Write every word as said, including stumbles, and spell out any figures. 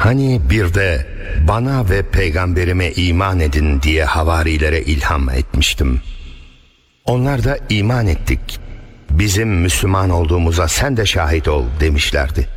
Hani bir de bana ve peygamberime iman edin diye havarilere ilham etmiştim. Onlar da iman ettik, bizim Müslüman olduğumuza sen de şahit ol demişlerdi.